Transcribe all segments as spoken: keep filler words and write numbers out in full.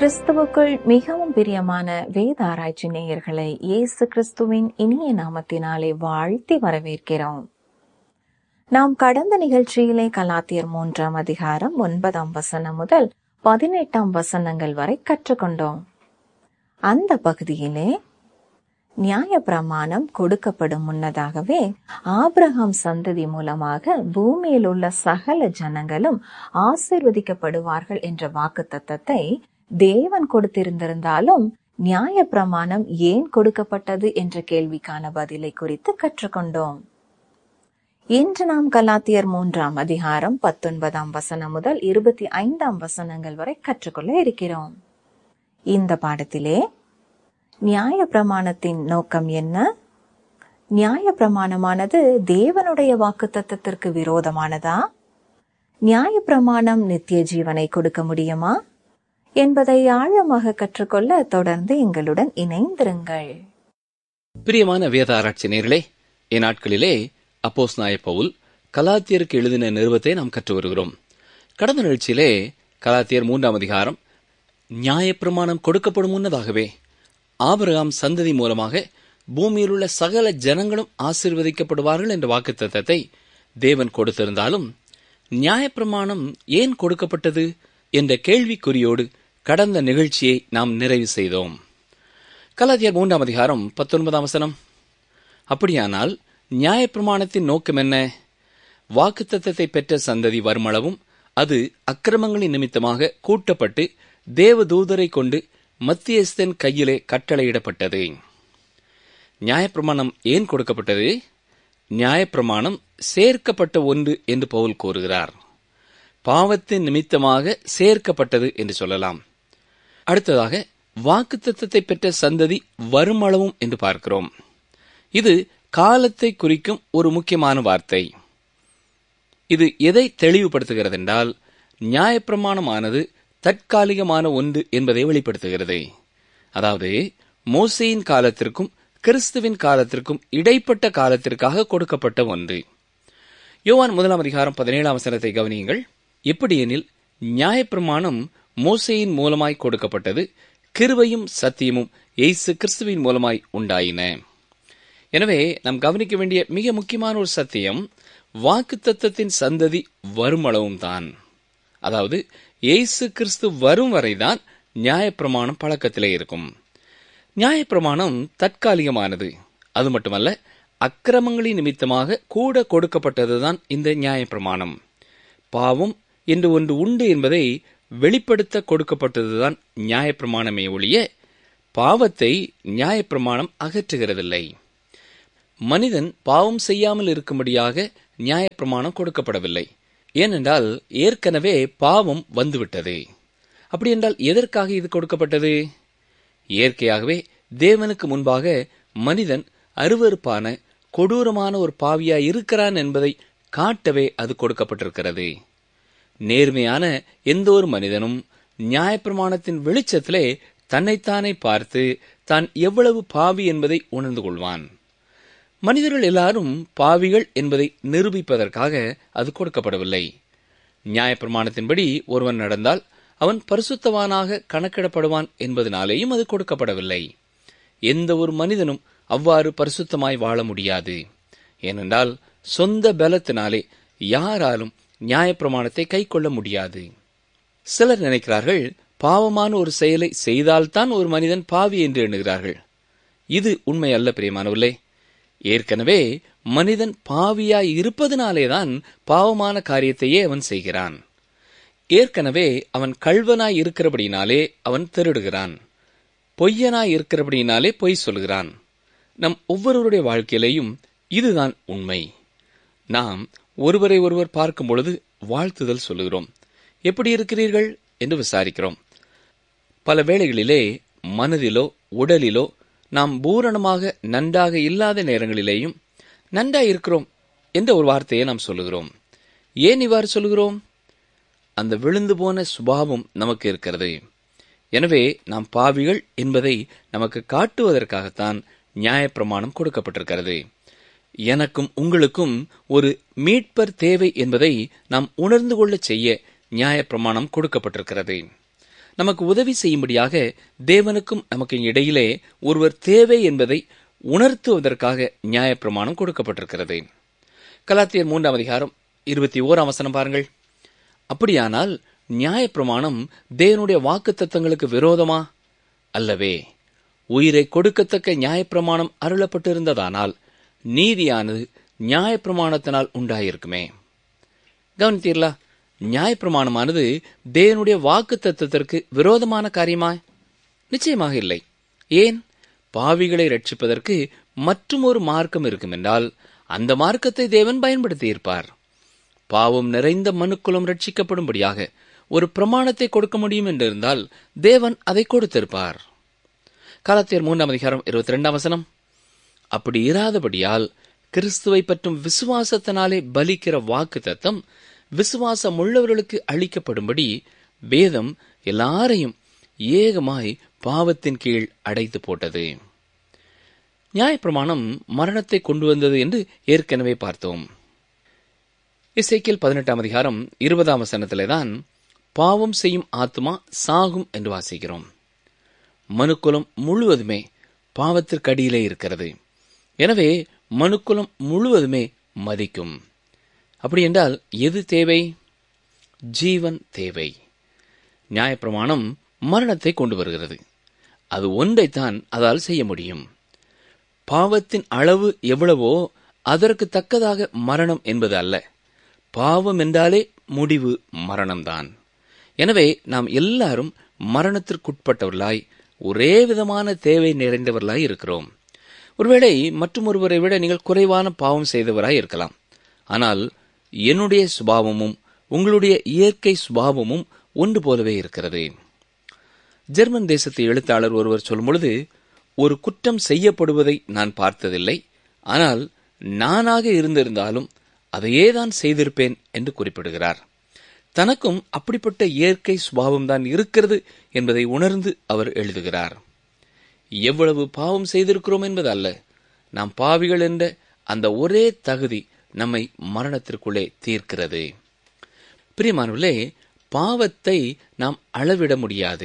கிறிஸ்துவுக்குள் மிகவும் பிரியமான வேத ஆராய்ச்சி நேயர்களை இயேசு கிறிஸ்துவின் இனிய நாமத்தினாலே வாழ்த்தி வரவேற்கிறோம். நாம் கடந்த நிகழ்ச்சியிலே கலாத்தியர் மூன்றாம் அதிகாரம் ஒன்பதாம் வசனம் முதல் பதினெட்டாம் வசனங்கள் வரை கற்றுக்கொண்டோம். அந்த பகுதியிலே நியாயப்பிரமாணம் கொடுக்கப்படும் முன்னதாகவே ஆபிரகாம் சந்ததி மூலமாக பூமியில் உள்ள சகல ஜனங்களும் ஆசீர்வதிக்கப்படுவார்கள் என்ற வாக்குத்தத்தத்தை தேவன் கொடுத்திருந்திருந்தாலும் நியாயப்பிரமாணம் ஏன் கொடுக்கப்பட்டது என்ற கேள்விக்கான பதிலை குறித்து கற்றுக்கொண்டோம். இன்று நாம் கலாத்தியர் மூன்றாம் அதிகாரம் பத்தொன்பதாம் வசனம் முதல் இருபத்தி ஐந்தாம் வசனங்கள் வரை கற்றுக்கொள்ள இருக்கிறோம். இந்த பாடத்திலே நியாயப்பிரமாணத்தின் நோக்கம் என்ன? நியாயப்பிரமாணமானது தேவனுடைய வாக்குத்தத்தத்திற்கு விரோதமானதா? நியாயப்பிரமாணம் நித்திய ஜீவனை கொடுக்க முடியுமா என்பதை ஆழமாக கற்றுக்கொள்ள தொடர்ந்து எங்களுடன் இணைந்திருங்கள். பிரியமான வேத ஆராய்ச்சி நேயர்களே, இந்நாட்களிலே அப்போஸ்தலனாகிய பவுல் கலாத்தியருக்கு எழுதின நிருபத்தை நாம் கற்று வருகிறோம். கடந்த நிகழ்ச்சியிலே கலாத்தியர் மூன்றாம் அதிகாரம் நியாயப்பிரமாணம் கொடுக்கப்படும் முன்னதாகவே ஆபிரகாம் சந்ததி மூலமாக பூமியில் உள்ள சகல ஜனங்களும் ஆசீர்வதிக்கப்படுவார்கள் என்ற வாக்குத்தத்தத்தை தேவன் கொடுத்திருந்தாலும் நியாயப்பிரமாணம் ஏன் கொடுக்கப்பட்டது என்ற கேள்விக்குறியோடு கடந்த நிகழ்ச்சியை நாம் நிறைவு செய்தோம். கலாத்தியர் மூன்றாம் அதிகாரம் பத்தொன்பதாம் வசனம், அப்படியானால் நியாயப்பிரமாணத்தின் நோக்கம் என்ன? வாக்குத்தத்தத்தை பெற்ற சந்ததி வருமளவும் அது அக்கிரமங்களின் நிமித்தமாக கூட்டப்பட்டு தேவதூதரை கொண்டு மத்தியஸ்தன் கையிலே கட்டளையிடப்பட்டது. நியாயப்பிரமாணம் ஏன் கொடுக்கப்பட்டது? நியாயப்பிரமாணம் சேர்க்கப்பட்ட ஒன்று என்று பவுல் கூறுகிறார். பாவத்தின் நிமித்தமாக சேர்க்கப்பட்டது என்று சொல்லலாம். அடுத்ததாக வாக்குத்தத்தத்தை பெற்ற சந்ததி வருமளவும் என்று பார்க்கிறோம். இது காலத்தை குறிக்கும் ஒரு முக்கியமான வார்த்தை. இது எதை தெளிவுபடுத்துகிறது என்றால், நியாயப்பிரமாணமானது தற்காலிகமான ஒன்று என்பதை வெளிப்படுத்துகிறது. அதாவது மோசேயின் காலத்திற்கும் கிறிஸ்துவின் காலத்திற்கும் இடைப்பட்ட காலத்திற்காக கொடுக்கப்பட்ட ஒன்று. யோவான் முதலாம் அதிகாரம் பதினேழாம் வசனத்தை கவனியுங்கள். எப்படியெனில் நியாயப்பிரமாணம் மோசேயின் மூலமாய் கொடுக்கப்பட்டது, கிருபையும் சத்தியமும் இயேசு கிறிஸ்துவின் மூலமாய் உண்டாயின. எனவே நாம் கவனிக்க வேண்டிய மிக முக்கியமான ஒரு சத்தியம், வாக்குத்தத்தத்தின் சந்ததி வருமளவும் தான். அதாவது இயேசு கிறிஸ்து வரும் வரைதான் நியாயப்பிரமாணம் பழக்கத்திலே இருக்கும். நியாயப்பிரமாணம் தற்காலிகமானது. அது மட்டுமல்ல, அக்கிரமங்களின் நிமித்தமாக கூட கொடுக்கப்பட்டதுதான் இந்த நியாயப்பிரமாணம். பாவம் என்று ஒன்று உண்டு என்பதை வெளிப்படுத்த கொடுக்கப்பட்டதுதான் நியாயப்பிரமாணமே ஒழிய பாவத்தை நியாயப்பிரமாணம் அகற்றுகிறதில்லை. மனிதன் பாவம் செய்யாமல் இருக்கும்படியாக நியாயப்பிரமாணம் கொடுக்கப்படவில்லை. ஏனென்றால் ஏற்கனவே பாவம் வந்துவிட்டது. அப்படி என்றால் எதற்காக இது கொடுக்கப்பட்டது? இயற்கையாகவே தேவனுக்கு முன்பாக மனிதன் அருவருப்பான கொடூரமான ஒரு பாவியாய் இருக்கிறான் என்பதை காட்டவே அது கொடுக்கப்பட்டிருக்கிறது. நேர்மையான எந்த ஒரு மனிதனும் நியாயப்பிரமாணத்தின் வெளிச்சத்திலே தன்னைத்தானே பார்த்து தான் எவ்வளவு பாவி என்பதை உணர்ந்து கொள்வான். மனிதர்கள் எல்லாரும் பாவிகள் என்பதை நிரூபிப்பதற்காக அது கொடுக்கப்படவில்லை. நியாயப்பிரமாணத்தின்படி ஒருவன் நடந்தால் அவன் பரிசுத்தவானாக கணக்கிடப்படுவான் என்பதனாலேயும் அது கொடுக்கப்படவில்லை. எந்த ஒரு மனிதனும் அவ்வாறு பரிசுத்தமாய் வாழ முடியாது. ஏனென்றால் சொந்த பலத்தினாலே யாராலும் நியாயப்பிரமாணத்தை கை கொள்ள முடியாது. சிலர் நினைக்கிறார்கள், பாவமான ஒரு செயலை செய்தால்தான் ஒரு மனிதன் பாவி என்று எண்ணுகிறார்கள். இது உண்மை அல்ல பிரியமானவர்களே. ஏற்கனவே மனிதன் பாவியாய் இருப்பதனாலேதான் பாவமான காரியத்தையே அவன் செய்கிறான். ஏற்கனவே அவன் கள்வனாய் இருக்கிறபடினாலே அவன் திருடுகிறான். பொய்யனாய் இருக்கிறபடினாலே பொய் சொல்கிறான். நம் ஒவ்வொருவருடைய வாழ்க்கையிலேயும் இதுதான் உண்மை. நாம் ஒருவரை ஒருவர் பார்க்கும் பொழுது வாழ்த்துதல் சொல்லுகிறோம். எப்படி இருக்கிறீர்கள் என்று விசாரிக்கிறோம். பல வேளைகளிலே மனதிலோ உடலிலோ நாம் பூரணமாக நன்றாக இல்லாத நேரங்களிலேயும் நன்றாய் இருக்கிறோம் என்ற ஒரு வார்த்தையை நாம் சொல்லுகிறோம். ஏன் இவ்வாறு சொல்லுகிறோம்? அந்த விழுந்து போன சுபாவம் நமக்கு இருக்கிறது. எனவே நாம் பாவிகள் என்பதை நமக்கு காட்டுவதற்காகத்தான் நியாயப்பிரமாணம் கொடுக்கப்பட்டிருக்கிறது. எனக்கும் உங்களுக்கும் ஒரு மீட்பர் தேவை என்பதை நாம் உணர்ந்து கொள்ள செய்ய நியாயப்பிரமாணம் கொடுக்கப்பட்டிருக்கிறது. நமக்கு உதவி செய்யும்படியாக தேவனுக்கும் நமக்கு இடையிலே ஒருவர் தேவை என்பதை உணர்த்துவதற்காக நியாயப்பிரமாணம் கொடுக்கப்பட்டிருக்கிறது. கலாத்தியர் மூன்றாம் அதிகாரம் இருபத்தி ஓராம் வசனம் பாருங்கள். அப்படியானால் நியாயப்பிரமாணம் தேவனுடைய வாக்குத்தத்தங்களுக்கு விரோதமா? அல்லவே. உயிரை கொடுக்கத்தக்க நியாயப்பிரமாணம் அருளப்பட்டிருந்ததானால் நீதியானது நியாயப்பிரமாணத்தினால் உண்டாயிருக்குமே. கவனித்தீர்களா? நியாயப்பிரமாணமானது தேவனுடைய வாக்குத்தத்தத்திற்கு விரோதமான காரியமா? நிச்சயமாக இல்லை. ஏன்? பாவிகளை ரட்சிப்பதற்கு மற்றும் ஒரு மார்க்கம் இருக்கும் என்றால் அந்த மார்க்கத்தை தேவன் பயன்படுத்தி இருப்பார். பாவம் நிறைந்த மனுக்குலம் ரட்சிக்கப்படும்படியாக ஒரு பிரமாணத்தை கொடுக்க முடியும் என்றிருந்தால் தேவன் அதை கொடுத்திருப்பார். கலாத்தியர் மூன்றாம் அதிகாரம் இருபத்தி இரண்டாம் வசனம், அப்படி இராதபடியால் கிறிஸ்துவை பற்றும் விசுவாசத்தினாலே பலிக்கிற வாக்கு தத்தம் விசுவாசம் உள்ளவர்களுக்கு அளிக்கப்படும்படி வேதம் எல்லாரையும் ஏகமாய் பாவத்தின் கீழ் அடைத்து போட்டது. நியாயப்பிரமாணம் மரணத்தை கொண்டு வந்தது என்று ஏற்கனவே பார்த்தோம். எசேக்கியேல் பதினெட்டாம் அதிகாரம் இருபதாம் வசனத்திலேதான் பாவம் செய்யும் ஆத்மா சாகும் என்று வாசிக்கிறோம். மனுக்குலம் முழுவதுமே பாவத்திற்கு அடியிலே இருக்கிறது. எனவே மனுக்குலம் முழுவதுமே மதிக்கும். அப்படி என்றால் எது தேவை? ஜீவன் தேவை. நியாயப்பிரமாணம் மரணத்தை கொண்டு வருகிறது. அது ஒன்றைத்தான் அதால் செய்ய முடியும். பாவத்தின் அளவு எவ்வளவோ அதற்கு தக்கதாக மரணம் என்பது அல்ல. பாவம் என்றாலே முடிவு மரணம்தான். எனவே நாம் எல்லாரும் மரணத்திற்குட்பட்டவர்களாய் ஒரே விதமான தேவை நிறைந்தவர்களாய் இருக்கிறோம். ஒருவேளை மற்றும் ஒருவரை விட நீங்கள் குறைவான பாவம் செய்தவராய் இருக்கலாம். ஆனால் என்னுடைய சுபாவமும் உங்களுடைய இயற்கை சுபாவமும் ஒன்று போலவே இருக்கிறது. ஜெர்மன் தேசத்து எழுத்தாளர் ஒருவர் சொல்லும் பொழுது, ஒரு குற்றம் செய்யப்படுவதை நான் பார்த்ததில்லை, ஆனால் நானாக இருந்திருந்தாலும் அதையே தான் செய்திருப்பேன் என்று குறிப்பிடுகிறார். தனக்கும் அப்படிப்பட்ட இயற்கை சுபாவம்தான் இருக்கிறது என்பதை உணர்ந்து அவர் எழுதுகிறார். எவ்வளவு பாவம் செய்திருக்கிறோம் என்பது அல்ல, நாம் பாவிகள் என்ற அந்த ஒரே தகுதி நம்மை மரணத்திற்குள்ளே தீர்க்கிறது. பிரியமானவர்களே, பாவத்தை நாம் அளவிட முடியாது.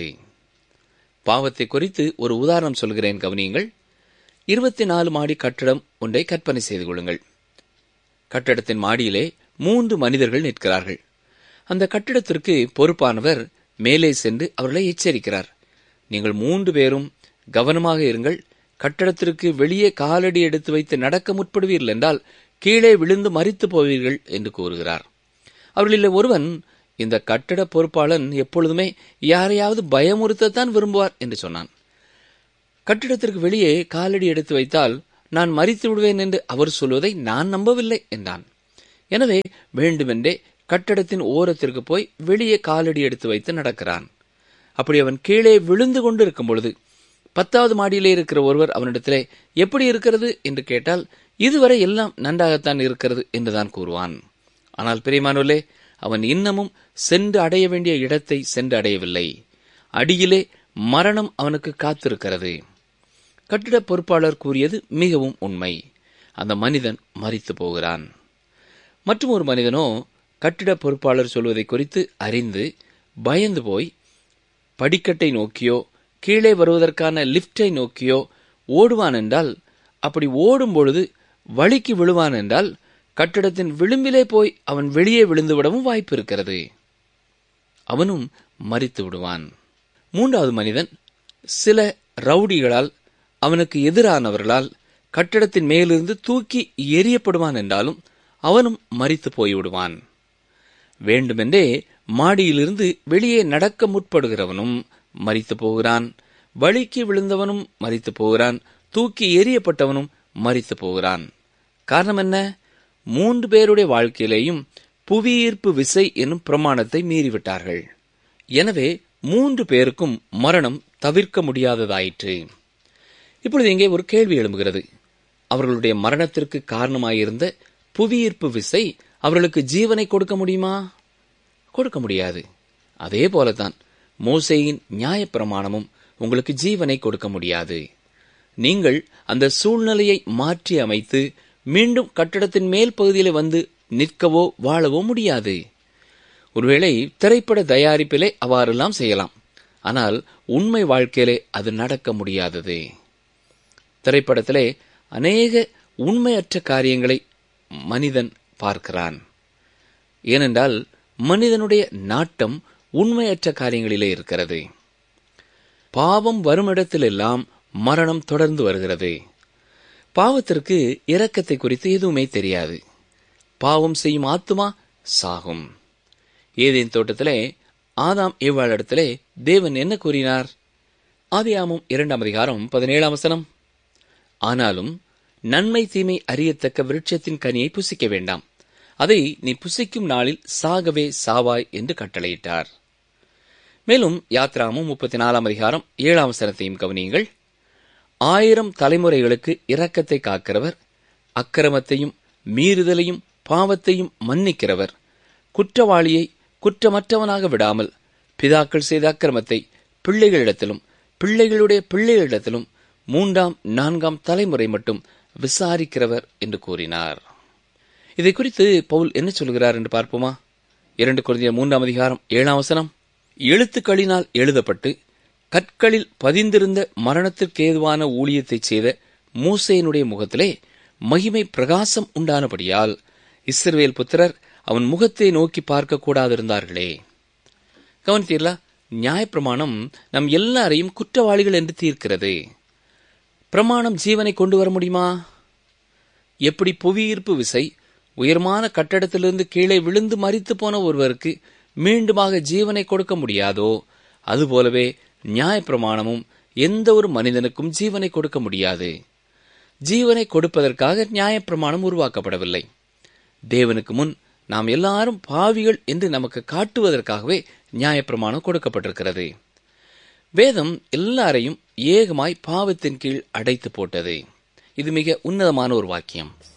பாவத்தை குறித்து ஒரு உதாரணம் சொல்கிறேன், கவனியுங்கள். இருபத்தி நாலு மாடி கட்டடம் ஒன்றை கற்பனை செய்து கொள்ளுங்கள். கட்டடத்தின் மாடியிலே மூன்று மனிதர்கள் நிற்கிறார்கள். அந்த கட்டிடத்திற்கு பொறுப்பானவர் மேலே சென்று அவர்களை எச்சரிக்கிறார். நீங்கள் மூன்று பேரும் கவனமாக இருங்கள். கட்டடத்திற்கு வெளியே காலடி எடுத்து வைத்து நடக்க முற்படுவீர்கள் என்றால் கீழே விழுந்து மரித்து போவீர்கள் என்று கூறுகிறார். அவர்களில் ஒருவன், இந்த கட்டட பொறுப்பாளன் எப்பொழுதுமே யாரையாவது பயமுறுத்தத்தான் விரும்புவார் என்று சொன்னான். கட்டிடத்திற்கு வெளியே காலடி எடுத்து வைத்தால் நான் மரித்து விடுவேன் என்று அவர் சொல்வதை நான் நம்பவில்லை என்றான். எனவே வேண்டுமென்றே கட்டடத்தின் ஓரத்திற்கு போய் வெளியே காலடி எடுத்து வைத்து நடக்கிறான். அப்படி அவன் கீழே விழுந்து கொண்டு இருக்கும் பொழுது பத்தாவது மாடியிலே இருக்கிற ஒருவர் அவனிடத்திலே எப்படி இருக்கிறது என்று கேட்டால், இதுவரை எல்லாம் நன்றாகத்தான் இருக்கிறது என்றுதான் கூறுவான். ஆனால் பிரியமானவர்களே, அவன் இன்னமும் சென்று அடைய வேண்டிய இடத்தை சென்று அடையவில்லை. அடியிலே மரணம் அவனுக்கு காத்திருக்கிறது. கட்டிட பொறுப்பாளர் கூறியது மிகவும் உண்மை. அந்த மனிதன் மரித்து போகிறான். மற்றும் ஒரு மனிதனோ கட்டிட பொறுப்பாளர் சொல்வதை குறித்து அறிந்து பயந்து போய் படிக்கட்டை நோக்கியோ கீழே வருவதற்கான லிப்டை நோக்கியோ ஓடுவான் என்றால், அப்படி ஓடும் பொழுது வழிக்கு விழுவான் என்றால் கட்டிடத்தின் விளிம்பிலே போய் அவன் வெளியே விழுந்துவிடவும் வாய்ப்பு இருக்கிறது. அவனும் மரித்து விடுவான். மூன்றாவது மனிதன் சில ரவுடிகளால், அவனுக்கு எதிரானவர்களால் கட்டிடத்தின் மேலிருந்து தூக்கி எறியப்படுவான் என்றாலும் அவனும் மரித்து போய்விடுவான். வேண்டுமென்றே மாடியிலிருந்து வெளியே நடக்க முற்படுகிறவனும் மரித்து போகிறான். வழிக்கு விழுந்தவனும் மரித்து போகிறான். தூக்கி எறியப்பட்டவனும் மரித்து போகிறான். காரணம் என்ன? மூன்று பேருடைய வாழ்க்கையிலேயும் புவியீர்ப்பு விசை என்னும் பிரமாணத்தை மீறிவிட்டார்கள். எனவே மூன்று பேருக்கும் மரணம் தவிர்க்க முடியாததாயிற்று. இப்பொழுது இங்கே ஒரு கேள்வி எழும்புகிறது. அவர்களுடைய மரணத்திற்கு காரணமாயிருந்த புவியீர்ப்பு விசை அவர்களுக்கு ஜீவனை கொடுக்க முடியுமா? கொடுக்க முடியாது. அதே போலத்தான் மோசேயின் நியாயப்பிரமாணமும் உங்களுக்கு ஜீவனை கொடுக்க முடியாது. நீங்கள் அந்த சூழ்நிலையை மாற்றி அமைத்து மீண்டும் கட்டடத்தின் மேல் பகுதியிலே வந்து நிற்கவோ வாழவோ முடியாது. ஒருவேளை திரைப்பட தயாரிப்பிலே அவ்வாறெல்லாம் செய்யலாம். ஆனால் உண்மை வாழ்க்கையிலே அது நடக்க முடியாதது. திரைப்படத்திலே அநேக உண்மையற்ற காரியங்களை மனிதன் பார்க்கிறான். ஏனென்றால் மனிதனுடைய நாட்டம் உண்மையற்ற காரியங்களிலே இருக்கிறது. பாவம் வருமிடத்திலெல்லாம் மரணம் தொடர்ந்து வருகிறது. பாவத்திற்கு இரக்கத்தை குறித்து எதுவுமே தெரியாது. பாவம் செய்யும் ஆத்துமா சாகும். ஏதேன் தோட்டத்திலே ஆதாம் ஏவாளிடத்திலே தேவன் என்ன கூறினார்? ஆதியாகமம் இரண்டாம் அதிகாரம் பதினேழாம் வசனம், ஆனாலும் நன்மை தீமை அறியத்தக்க விருட்சத்தின் கனியை புசிக்க வேண்டாம், அதை நீ புசிக்கும் நாளில் சாகவே சாவாய் என்று கட்டளையிட்டார். மேலும் யாத்ராகமம் முப்பத்தி நாலாம் அதிகாரம் ஏழாம் வசனத்தையும் கவனியுங்கள். ஆயிரம் தலைமுறைகளுக்கு இரக்கத்தை காக்கிறவர், அக்கிரமத்தையும் மீறுதலையும் பாவத்தையும் மன்னிக்கிறவர், குற்றவாளியை குற்றமற்றவனாக விடாமல் பிதாக்கள் செய்த அக்கிரமத்தை பிள்ளைகளிடத்திலும் பிள்ளைகளுடைய பிள்ளைகளிடத்திலும் மூன்றாம் நான்காம் தலைமுறை மட்டும் விசாரிக்கிறவர் என்று கூறினார். இதை குறித்து பவுல் என்ன சொல்கிறார் என்று பார்ப்போமா? இரண்டு கொரிந்தியர் மூன்றாம் அதிகாரம் ஏழாம் வசனம், எழுத்துக்களினால் எழுதப்பட்டு கற்களில் பதிந்திருந்த மரணத்திற்கேதுவான ஊழியத்தை செய்த மூசேயினுடைய முகத்திலே மகிமை பிரகாசம் உண்டானபடியால் இஸ்ரவேல் புத்திரர் அவன் முகத்தை நோக்கி பார்க்க கூடாதிருந்தார்களே. கவனித்தீர்களா? நியாயப்பிரமாணம் நம் எல்லாரையும் குற்றவாளிகள் என்று தீர்க்கிறது. பிரமாணம் ஜீவனை கொண்டு வர முடியுமா? எப்படி புவியீர்ப்பு விசை உயர்மான கட்டடத்திலிருந்து கீழே விழுந்து மரித்து போன ஒருவருக்கு மீண்டுமாக ஜீவனை கொடுக்க முடியாதோ, அதுபோலவே நியாயப்பிரமாணமும் எந்த ஒரு மனிதனுக்கும் ஜீவனை கொடுக்க முடியாது. ஜீவனை கொடுப்பதற்காக நியாயப்பிரமாணம் உருவாக்கப்படவில்லை. தேவனுக்கு முன் நாம் எல்லாரும் பாவிகள் என்று நமக்கு காட்டுவதற்காகவே நியாயப்பிரமாணம் கொடுக்கப்பட்டிருக்கிறது. வேதம் எல்லாரையும் ஏகமாய் பாவத்தின் கீழ் அடைத்து போட்டது. இது மிக உன்னதமான ஒரு வாக்கியம்.